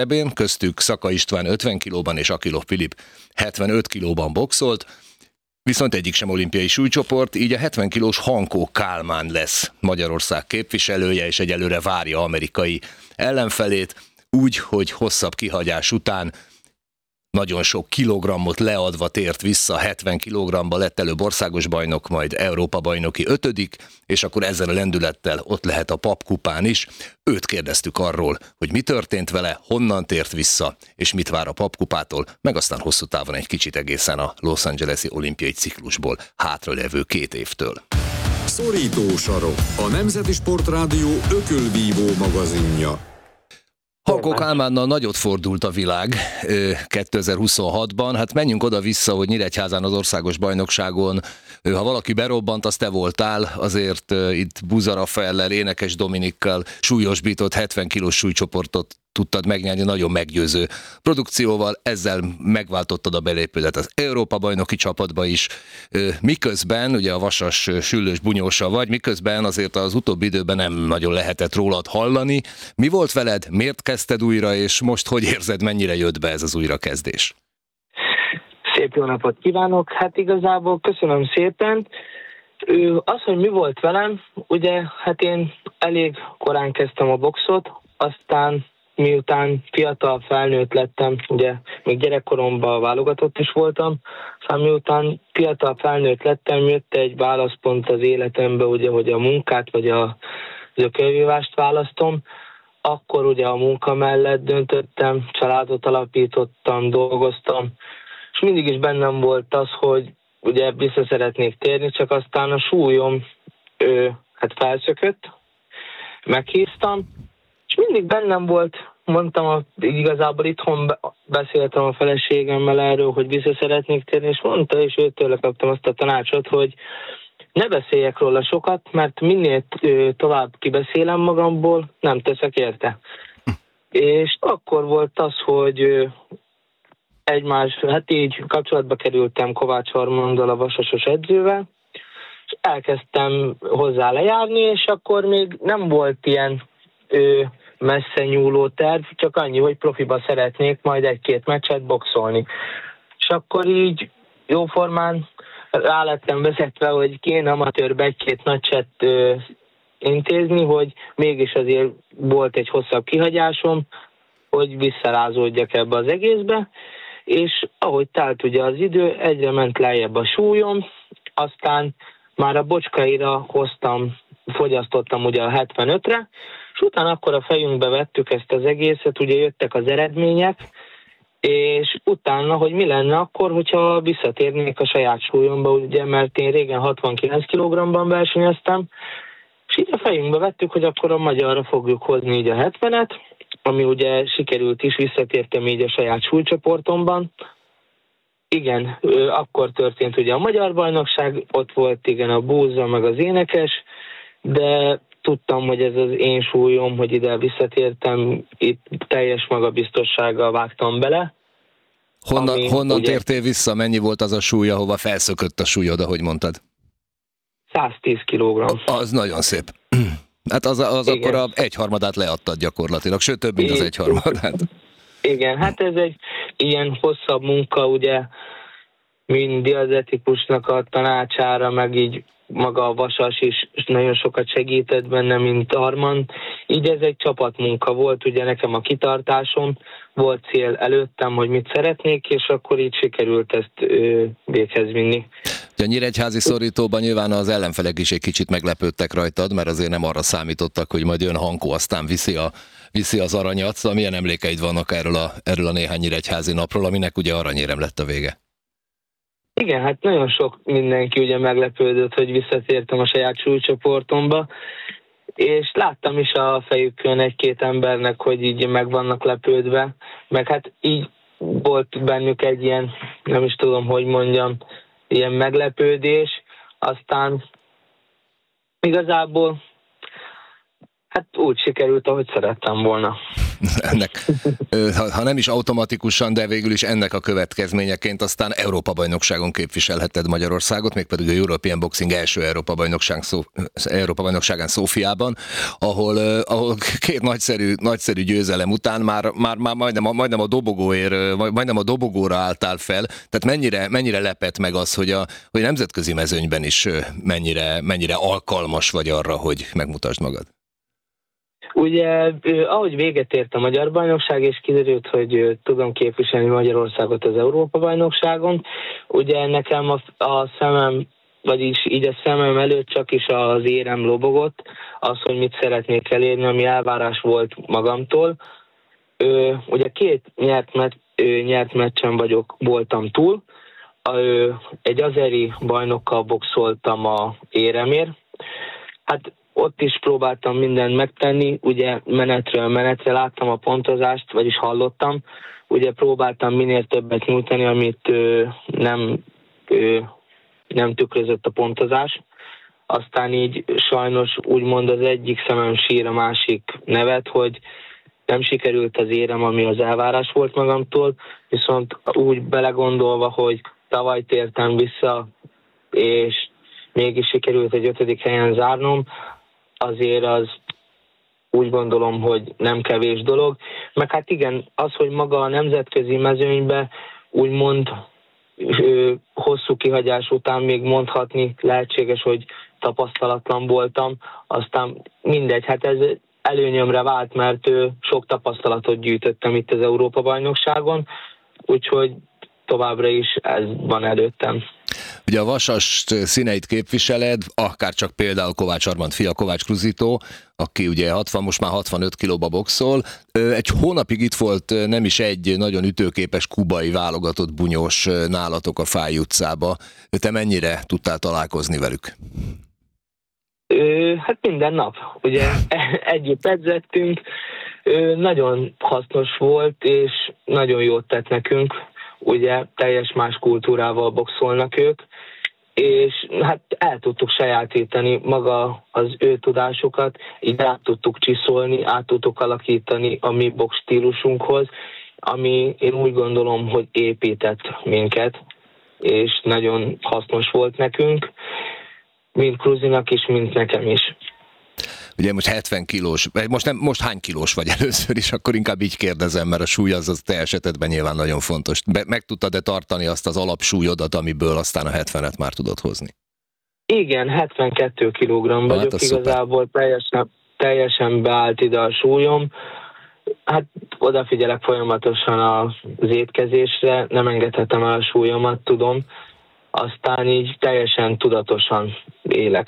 ebén, köztük Szaka István 50 kilóban és Akilov Filip 75 kilóban boxolt, viszont egyik sem olimpiai súlycsoport, így a 70 kilós Hankó Kálmán lesz Magyarország képviselője, és egyelőre várja amerikai ellenfelét, úgy, hogy hosszabb kihagyás után nagyon sok kilogrammot leadva tért vissza, 70 kilogrammba lett előbb országos bajnok, majd Európa-bajnoki 5., és akkor ezzel a lendülettel ott lehet a papkupán is. Őt kérdeztük arról, hogy mi történt vele, honnan tért vissza, és mit vár a papkupától, meg aztán hosszú távon egy kicsit egészen a Los Angeles-i olimpiai ciklusból hátralevő 2 évtől. Szorító sarok, a Nemzeti Sportrádió ökölvívó magazinja. Hankó Kálmánnal nagyot fordult a világ 2026-ban, hát menjünk oda-vissza, hogy Nyíregyházán az országos bajnokságon, ha valaki berobbant, az te voltál, azért itt Buza Rafaellel, Énekes Dominikkal súlyosbított 70 kilós súlycsoportot tudtad megnyerni nagyon meggyőző produkcióval, ezzel megváltottad a belépődet az Európa-bajnoki csapatba is, miközben, ugye a vasas süllős bunyósa vagy, miközben azért az utóbbi időben nem nagyon lehetett rólad hallani. Mi volt veled, miért kezdted újra, és most hogy érzed, mennyire jött be ez az újrakezdés? Szép jó napot kívánok! Hát igazából köszönöm szépen. Az, hogy mi volt velem, ugye, hát én elég korán kezdtem a boxot, aztán miután fiatal felnőtt lettem, ugye még gyerekkoromban válogatott is voltam, aztán miután fiatal felnőtt lettem, jött egy válaszpont az életembe, ugye, hogy a munkát vagy a könyvívást választom, akkor ugye a munka mellett döntöttem, családot alapítottam, dolgoztam, és mindig is bennem volt az, hogy ugye vissza szeretnék térni, csak aztán a súlyom hát felszökött, meghíztam, és mindig bennem volt, mondtam, igazából itthon beszéltem a feleségemmel erről, hogy vissza szeretnék térni, és mondta, és őtől kaptam azt a tanácsot, hogy ne beszéljek róla sokat, mert minél tovább kibeszélem magamból, nem teszek érte. És akkor volt az, hogy hát így kapcsolatba kerültem Kovács Armanddal, a vasasos edzővel, és elkezdtem hozzá lejárni, és akkor még nem volt ilyen messze nyúló terv, csak annyi, hogy profiba szeretnék majd 1-2 meccset boxolni. És akkor így jóformán rá lettem vezetve, hogy kéne amatőrbe 1-2 meccset intézni, hogy mégis azért volt egy hosszabb kihagyásom, hogy visszarázódjak ebbe az egészbe, és ahogy telt ugye az idő, egyre ment lejjebb a súlyom, aztán már a Bocskaira fogyasztottam ugye a 75-re, és utána akkor a fejünkbe vettük ezt az egészet, ugye jöttek az eredmények, és utána, hogy mi lenne akkor, hogyha visszatérnék a saját súlyomba, ugye, mert én régen 69 kg-ban versenyeztem, és így a fejünkbe vettük, hogy akkor a magyarra fogjuk hozni így a 70-et, ami ugye sikerült is, visszatértem így a saját súlycsoportomban. Igen, akkor történt ugye a magyar bajnokság, ott volt igen a Búza, meg az Énekes, de tudtam, hogy ez az én súlyom, hogy ide visszatértem, itt teljes magabiztossággal vágtam bele. Honnan ugye tértél vissza? Mennyi volt az a súly, ahova felszökött a súlyod, ahogy mondtad? 110 kg. Az nagyon szép. Hát az akkor a 1/3 leadtad gyakorlatilag, sőt több, mint az 1/3. Igen, hát ez egy ilyen hosszabb munka, ugye, mint diazetikusnak a tanácsára, meg így maga a vasas is nagyon sokat segített benne, mint Armand. Így ez egy csapatmunka volt, ugye nekem a kitartásom, volt cél előttem, hogy mit szeretnék, és akkor így sikerült ezt véghez vinni. A nyíregyházi szorítóban nyilván az ellenfelek is egy kicsit meglepődtek rajtad, mert azért nem arra számítottak, hogy majd jön Hankó, aztán viszi az aranyat. Szóval milyen emlékeid vannak erről a néhány nyíregyházi napról, aminek ugye aranyérem lett a vége? Igen, hát nagyon sok mindenki ugye meglepődött, hogy visszatértem a saját súlycsoportomba, és láttam is a fejükön 1-2 embernek, hogy így meg vannak lepődve, meg hát így volt bennük egy ilyen, nem is tudom, hogy mondjam, ilyen meglepődés, aztán igazából hát úgy sikerült, ahogy szerettem volna. ennek, ha nem is automatikusan, de végül is ennek a következményeként aztán Európa-bajnokságon képviselheted Magyarországot, mégpedig a European Boxing első Európa-bajnokságán Szófiában, ahol két nagyszerű győzelem után már majdnem a dobogóra álltál fel. Tehát mennyire lepett meg az, hogy a nemzetközi mezőnyben is mennyire alkalmas vagy arra, hogy megmutasd magad? Ugye, ahogy véget ért a Magyar Bajnokság, és kiderült, hogy tudom képviselni Magyarországot az Európa-bajnokságon, ugye nekem a szemem, vagyis így a szemem előtt csak is az érem lobogott, az, hogy mit szeretnék elérni, ami elvárás volt magamtól. Ugye két nyert meccsen voltam túl, egy azeri bajnokkal boxoltam a éremért. Hát ott is próbáltam mindent megtenni, ugye menetről menetre láttam a pontozást, vagyis hallottam, ugye próbáltam minél többet nyújtani, amit nem tükrözött a pontozás. Aztán így sajnos úgymond az egyik szemem sír, a másik nevet, hogy nem sikerült az érem, ami az elvárás volt magamtól, viszont úgy belegondolva, hogy tavaly tértem vissza, és mégis sikerült egy 5. helyen zárnom, azért az úgy gondolom, hogy nem kevés dolog. Meg hát igen, az, hogy maga a nemzetközi mezőnybe úgymond hosszú kihagyás után még mondhatni lehetséges, hogy tapasztalatlan voltam, aztán mindegy, hát ez előnyömre vált, mert sok tapasztalatot gyűjtöttem itt az Európa-bajnokságon, úgyhogy továbbra is ez van előttem. Ugye a Vasast színeit képviseled, akár csak például Kovács Armand fia, Kovács Kruzitó, aki ugye most már 65 kilóba boxol. Egy hónapig itt volt nem is egy nagyon ütőképes kubai válogatott bunyós nálatok a Fáy utcába. Te mennyire tudtál találkozni velük? Hát minden nap. Ugye együtt edzettünk, nagyon hasznos volt, és nagyon jót tett nekünk. Ugye teljes más kultúrával boxolnak ők, és hát el tudtuk sajátítani maga az ő tudásukat, így át tudtuk csiszolni, át tudtuk alakítani a mi box stílusunkhoz, ami én úgy gondolom, hogy épített minket, és nagyon hasznos volt nekünk, mind Kruzinak is, mind nekem is. Ugye most 70 kilós, most hány kilós vagy először is, akkor inkább így kérdezem, mert a súly az te esetedben nyilván nagyon fontos. Meg tudtad-e tartani azt az alapsúlyodat, amiből aztán a 70-et már tudod hozni? Igen, 72 kilogramm vagyok, hát igazából teljesen beállt ide a súlyom. Hát odafigyelek folyamatosan az étkezésre, nem engedhetem el a súlyomat, tudom. Aztán így teljesen tudatosan élek.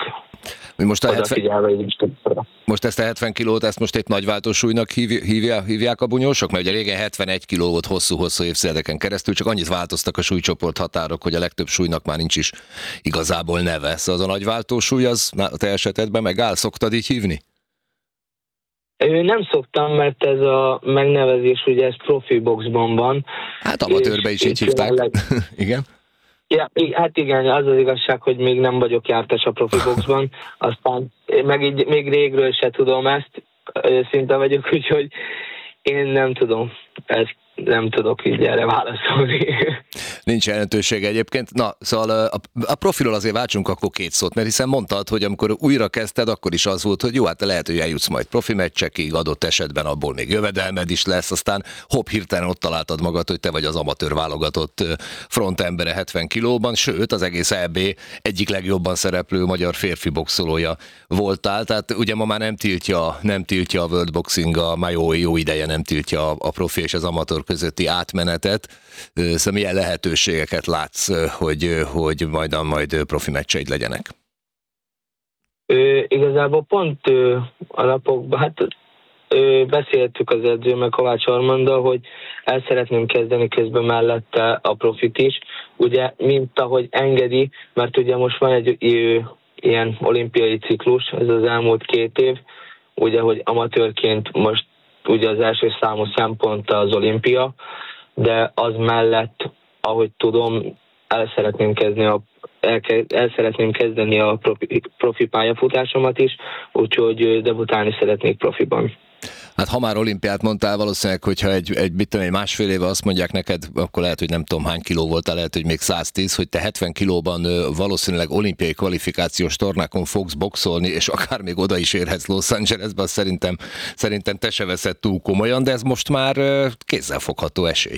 Most ezt a 70 kilót, ezt most egy nagyváltósúlynak hívják a bunyósok? Mert ugye régen 71 kiló volt hosszú-hosszú évtizedeken keresztül, csak annyit változtak a súlycsoport határok, hogy a legtöbb súlynak már nincs is igazából neve. Szóval az a nagyváltósúly, az a te esetedben megáll? Szoktad így hívni? Nem szoktam, mert ez a megnevezés, ugye ez profi boxban van. Hát amatőrbe is így hívták. Igen? Ja, hát igen, az az igazság, hogy még nem vagyok jártas a profi boxban, aztán még régről se tudom ezt, szinte vagyok, úgyhogy én nem tudom, ezt nem tudok így erre válaszolni. Nincs jelentősége egyébként. Na, szóval a profilról azért váltsunk akkor két szót, mert hiszen mondtad, hogy amikor újra kezdted, akkor is az volt, hogy jó, hát lehet, hogy eljutsz majd profi meccsekig, adott esetben abból még jövedelmed is lesz, aztán hopp, hirtelen ott találtad magad, hogy te vagy az amatőr válogatott frontembere 70 kilóban, sőt, az egész EB egyik legjobban szereplő magyar férfi boxolója voltál, tehát ugye ma már nem tiltja a World Boxing, már jó ideje nem tiltja a profi és az amatőr közötti átmenetet. Szóval milyen lehetőségeket látsz, hogy majd profi meccseid legyenek? Igazából pont alapokban, hát beszéltük az edzőmmel, Kovács Armanddal, hogy el szeretném kezdeni közben mellette a profit is, ugye, mint ahogy engedi, mert ugye most van egy ilyen olimpiai ciklus, ez az elmúlt 2 év, ugye, hogy amatőrként most ugye az első számú szempont az olimpia, de az mellett, ahogy tudom, el szeretném kezdeni a profi pályafutásomat is, úgyhogy debutálni szeretnék profiban. Hát ha már olimpiát mondtál, valószínűleg, hogyha egy másfél éve azt mondják neked, akkor lehet, hogy nem tudom hány kiló voltál, lehet, hogy még 110, hogy te 70 kilóban valószínűleg olimpiai kvalifikációs tornákon fogsz boxolni, és akár még oda is érhetsz Los Angelesbe, azt szerintem te se veszed túl komolyan, de ez most már kézzelfogható esély.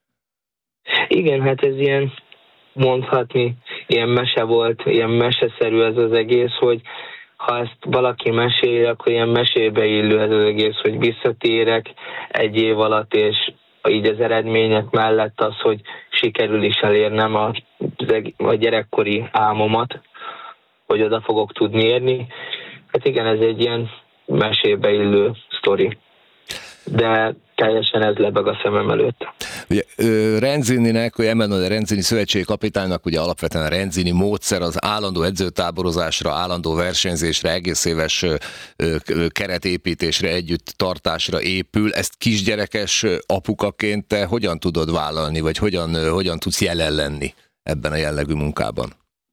Igen, hát ez ilyen, mondhatni, ilyen mese volt, ilyen meseszerű ez az egész, hogy ha ezt valaki mesél, akkor ilyen mesébe illő ez az egész, hogy visszatérek egy év alatt, és így az eredmények mellett az, hogy sikerül is elérnem a gyerekkori álmomat, hogy oda fogok tudni érni. Hát igen, ez egy ilyen mesébe illő sztori. De teljesen ez lebeg a szemem előtt. Ugye Renzininek, vagy Emanuele Renzini szövetségi kapitánynak ugye alapvetően a Renzini módszer az állandó edzőtáborozásra, állandó versenyzésre, egész éves keretépítésre, együtt tartásra épül. Ezt kisgyerekes apukaként te hogyan tudod vállalni, vagy hogyan tudsz jelen lenni ebben a jellegű munkában?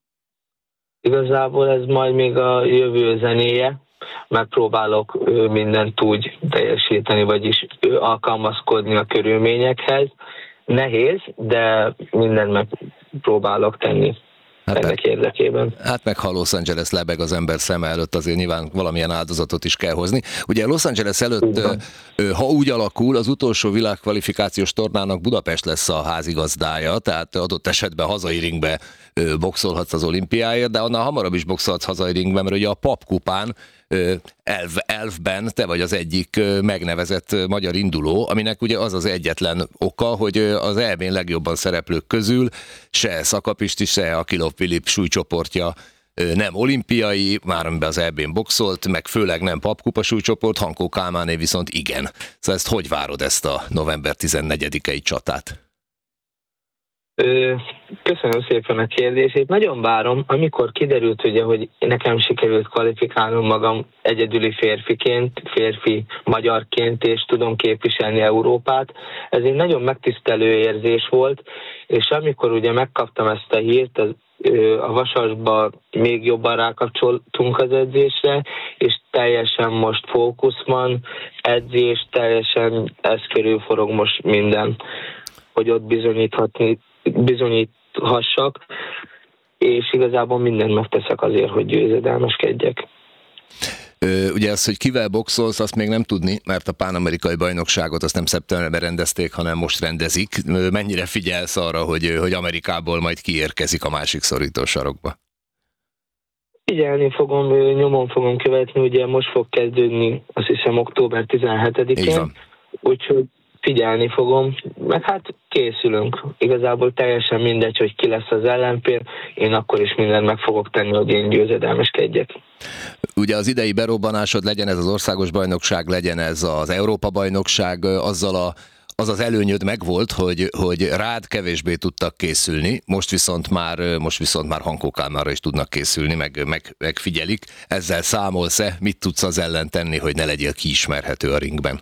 Igazából ez majd még a jövő zenéje. Megpróbálok mindent úgy teljesíteni, vagyis alkalmazkodni a körülményekhez. Nehéz, de mindent megpróbálok tenni ennek érdekében. Hát meg ha Los Angeles lebeg az ember szeme előtt, azért nyilván valamilyen áldozatot is kell hozni. Ugye Los Angeles előtt, ha úgy alakul, az utolsó világkvalifikációs tornának Budapest lesz a házigazdája, tehát adott esetben hazai ringbe boxolhatsz az olimpiáért, de annál hamarabb is boxolhatsz hazai ringben, mert ugye a papkupán elfben te vagy az egyik megnevezett magyar induló, aminek ugye az az egyetlen oka, hogy az EB-n legjobban szereplők közül se Szakapisti, se Akilov Filip súlycsoportja nem olimpiai, már amiben az EB-n boxolt, meg főleg nem papkupa súlycsoport, Hankó Kálmáné viszont igen. Szóval ezt hogy várod, ezt a november 14-i csatát? Köszönöm szépen a kérdését. Nagyon várom, amikor kiderült, ugye, hogy nekem sikerült kvalifikálnom magam egyedüli férfiként, férfi magyarként, és tudom képviselni Európát. Ez egy nagyon megtisztelő érzés volt, és amikor ugye megkaptam ezt a hírt, a Vasasba még jobban rákapcsoltunk az edzésre, és teljesen most fókusz van, edzés, teljesen ez körül forog most minden, hogy ott bizonyíthassak, és igazából mindent megteszek azért, hogy győzedelmeskedjek. Ugye az, hogy kivel boxolsz, azt még nem tudni, mert a pánamerikai bajnokságot azt nem szeptemberben rendezték, hanem most rendezik. Mennyire figyelsz arra, hogy Amerikából majd kiérkezik a másik szorítósarokba? Figyelni fogom, nyomon fogom követni, ugye most fog kezdődni, azt hiszem október 17-én, úgyhogy figyelni fogom, meg hát készülünk. Igazából teljesen mindegy, hogy ki lesz az ellenfél, én akkor is mindent meg fogok tenni, hogy én győzedelmeskedjek. Ugye az idei berobbanásod, legyen ez az országos bajnokság, legyen ez az Európa-bajnokság, az az előnyöd megvolt, hogy rád kevésbé tudtak készülni, most viszont már Hankó Kálmánra is tudnak készülni, meg figyelik. Ezzel számolsz-e? Mit tudsz az ellen tenni, hogy ne legyél kiismerhető a ringben?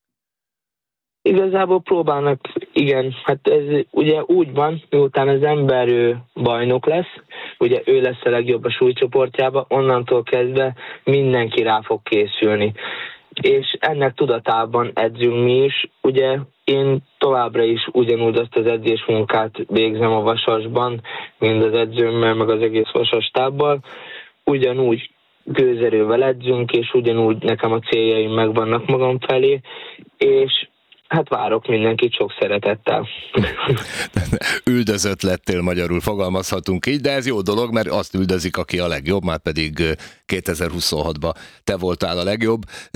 Igazából próbálnak, igen, hát ez ugye úgy van, miután az ember bajnok lesz, ugye ő lesz a legjobb a súlycsoportjában, onnantól kezdve mindenki rá fog készülni. És ennek tudatában edzünk mi is, ugye én továbbra is ugyanúgy azt az edzésmunkát végzem a Vasasban, mind az edzőmmel, meg az egész Vasas stábbal, ugyanúgy gőzerővel edzünk, és ugyanúgy nekem a céljaim megvannak magam felé, és hát várok mindenkit sok szeretettel. Üldözött lettél, magyarul fogalmazhatunk így, de ez jó dolog, mert azt üldözik, aki a legjobb, már pedig 2026-ban te voltál a legjobb.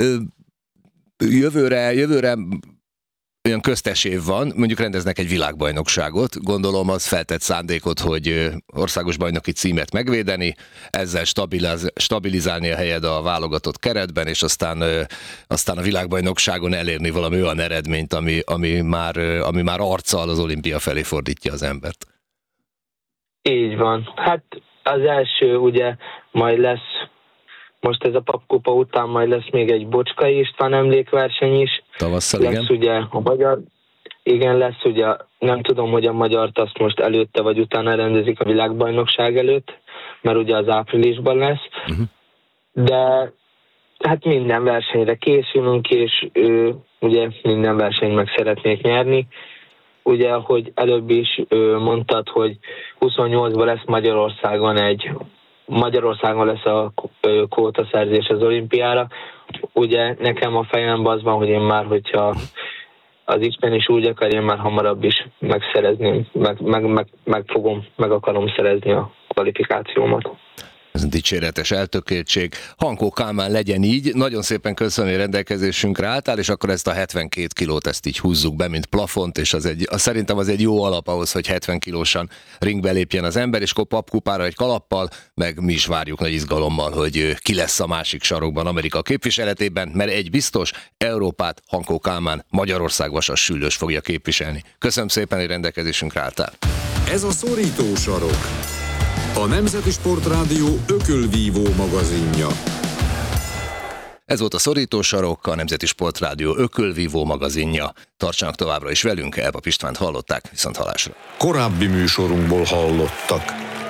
Jövőre olyan köztes év van, mondjuk rendeznek egy világbajnokságot, gondolom az feltett szándékot, hogy országos bajnoki címet megvédeni, ezzel stabilizálni a helyed a válogatott keretben, és aztán a világbajnokságon elérni valami olyan eredményt, ami már arccal az olimpia felé fordítja az embert. Így van. Hát az első ugye majd lesz, most ez a papkupa után majd lesz még egy Bocskai István emlékverseny is. Tavasszal, lesz igen. Ugye a magyar, igen, lesz ugye, nem tudom, hogy a magyart azt most előtte vagy utána rendezik a világbajnokság előtt, mert ugye az áprilisban lesz, de hát minden versenyre készülünk, és ugye minden versenyt meg szeretnék nyerni. Ugye, ahogy előbb is mondtad, hogy 28-ban lesz Magyarországon lesz a kvótaszerzés az olimpiára. Ugye nekem a fejemben az van, hogy én már, hogyha az Isten is úgy akar, én már hamarabb is megszerezném, meg akarom szerezni a kvalifikációmat. Ez dicséretes eltökéltség. Hankó Kálmán, legyen így. Nagyon szépen köszönöm, hogy rendelkezésünkre álltál, és akkor ezt a 72 kilót ezt így húzzuk be, mint plafont, és szerintem az egy jó alap ahhoz, hogy 70 kilósan ringbe lépjen az ember, és akkor papkupára egy kalappal, meg mi is várjuk nagy izgalommal, hogy ki lesz a másik sarokban Amerika képviseletében, mert egy biztos, Európát Hankó Kálmán, Magyarország vasas süllős fogja képviselni. Köszönöm szépen, hogy rendelkezésünkre álltál. Ez a Szorító sarok, a Nemzeti Sportrádió ökölvívó magazinja. Ez volt a Szorító sarok, a Nemzeti Sportrádió ökölvívó magazinja. Tartsanak továbbra is velünk, Elpap Istvánt hallották, viszont hallásra. Korábbi műsorunkból hallottak.